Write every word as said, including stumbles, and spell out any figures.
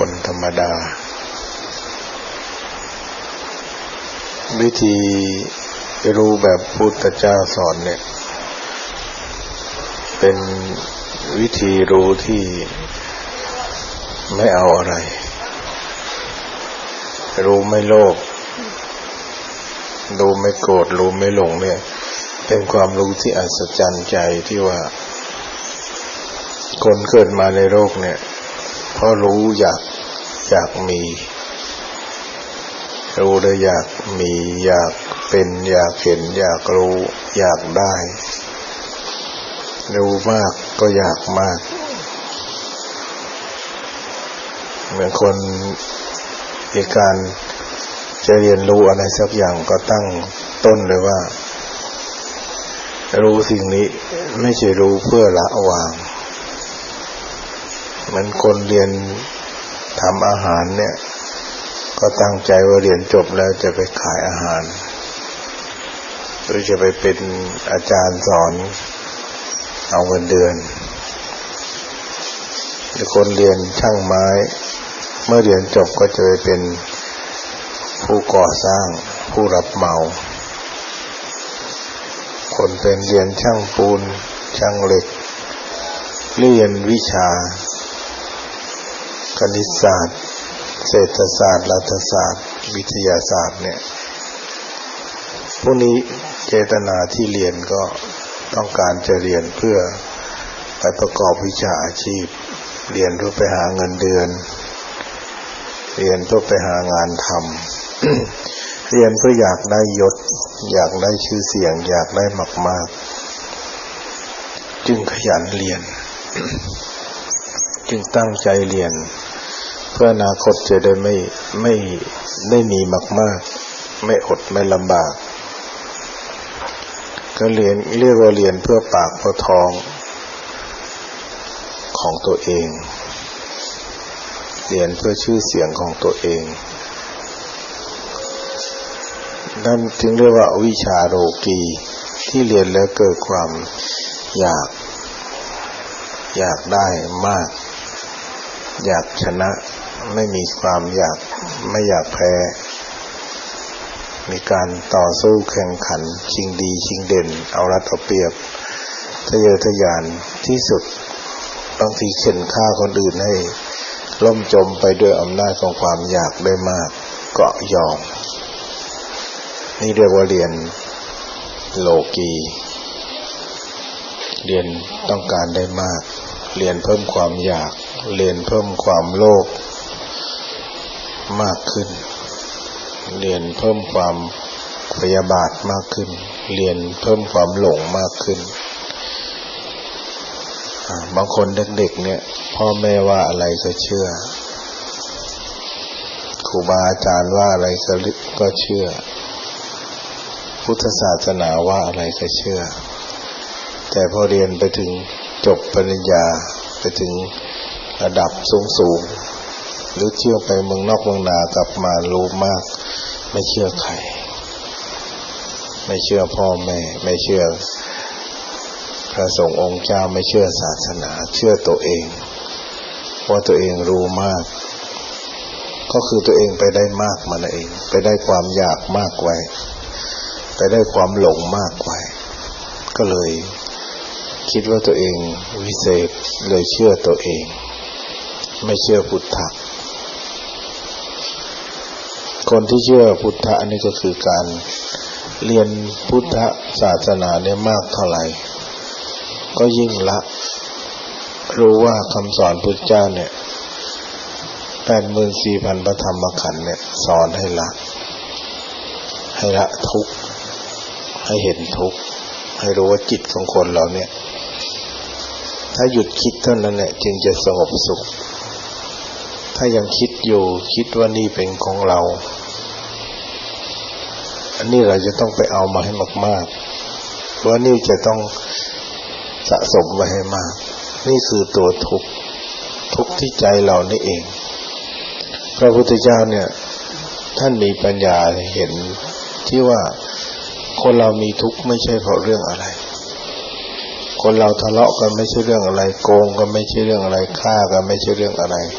คนธรรมดาวิธีรู้แบบพุทธเจ้าสอนเนี่ยเป็นวิธีรู้ที่ไม่เอาอะไรรู้ไม่โลภรู้ไม่โกรธรู้ไม่หลงเนี่ยเป็นความรู้ที่อัศจรรย์ใจที่ว่าคนเกิดมาในโลกเนี่ยเพราะรู้อยากอยากมีรู้แล้วอยากมีอยากเป็นอยากเห็นอยากรู้อยากได้รู้มากก็อยากมากเหมือนคนมีการจะเรียนรู้อะไรสักอย่างก็ตั้งต้นเลยว่ารู้สิ่งนี้ไม่ใช่รู้เพื่อละวางเหมือนคนเรียนทำอาหารเนี่ยก็ตั้งใจว่าเรียนจบแล้วจะไปขายอาหารหรือจะไปเป็นอาจารย์สอนเอาเงินเดือนหรือคนเรียนช่างไม้เมื่อเรียนจบก็จะไปเป็นผู้ก่อสร้างผู้รับเหมาคนเป็นเรียนช่างปูนช่างเหล็กเรียนวิชาคณิตศาสตร์เศรษฐศาสตร์รัฐศาสตร์วิทยาศาสตร์เนี่ยพวกนี้เจตนาที่เรียนก็ต้องการจะเรียนเพื่อไปประกอบวิชาอาชีพเรียนเพื่อไปหาเงินเดือนเรียนเพื่อไปหางานทำ เรียนเพื่ออยากได้ยศอยากได้ชื่อเสียงอยากได้มากๆจึงขยันเรียน จึงตั้งใจเรียนเพื่ออนาคตจะได้ไม่ไม่ได้มีมากๆไม่อดไม่ลำบากก็เรียนเรียกว่าเรียนเพื่อปากเพื่อท้องของตัวเองเรียนเพื่อชื่อเสียงของตัวเองนั่นจึงเรียกว่าวิชาโลกีที่เรียนแล้วเกิดความอยากอยากได้มากอยากชนะไม่มีความอยากไม่อยากแพ้มีการต่อสู้แข่งขันชิงดีชิงเด่นเอารัดเอาเปรียบทะเยอทะยานที่สุดบางทีเข็นฆ่าคนอื่นให้ล่มจมไปด้วยอำนาจของความอยากได้มากก็ยอมนี่เรียกว่าเรียนโลกีเรียนต้องการได้มากเรียนเพิ่มความอยากเรียนเพิ่มความโลภมากขึ้นเรียนเพิ่มความพยาบาทมากขึ้นเรียนเพิ่มความหลงมากขึ้นบางคนเด็กๆเนี่ยพ่อแม่ว่าอะไรก็เชื่อครูบาอาจารย์ว่าอะไรก็เชื่อพุทธศาสนาว่าอะไรก็เชื่อแต่พอเรียนไปถึงจบปริญญาไปถึงระดับสูงๆหรือเที่ยวไปเมืองนอกเมืองนากลับมารู้มากไม่เชื่อใครไม่เชื่อพ่อแม่ไม่เชื่อพระสงฆ์องค์เจ้าไม่เชื่อศาสนาเชื่อตัวเองว่าตัวเองรู้มากก็คือตัวเองไปได้มากมันเองไปได้ความอยากมากไว้ไปได้ความหลงมากไว้ก็เลยคิดว่าตัวเองวิเศษเลยเชื่อตัวเองไม่เชื่อพุทธะคนที่เชื่อพุทธะนี่ก็คือการเรียนพุทธศาสนาเนี่ยมากเท่าไหร่ก็ยิ่งละรู้ว่าคำสอนพุทธเจ้าเนี่ย แปดหมื่นสี่พัน พระธรรมขันธ์เนี่ยสอนให้ละให้ละทุกข์ให้เห็นทุกข์ให้รู้ว่าจิตของคนเราเนี่ยถ้าหยุดคิดเท่านั้นเนี่ยจึงจะสงบสุขถ้ายังคิดอยู่คิดว่านี่เป็นของเราอันนี้เราจะต้องไปเอามาให้มากๆเพราะนี่จะต้องสะสมไว้ให้มากนี่คือตัวทุกข์ทุกข์ที่ใจเรานี่เองพระพุทธเจ้าเนี่ยท่านมีปัญญาเห็นที่ว่าคนเรามีทุกข์ไม่ใช่เพราะเรื่องอะไรคนเราทะเลาะกันไม่ใช่เรื่องอะไรโกงก็ไม่ใช่เรื่องอะไรฆ่าก็ไม่ใช่เรื่องอะไร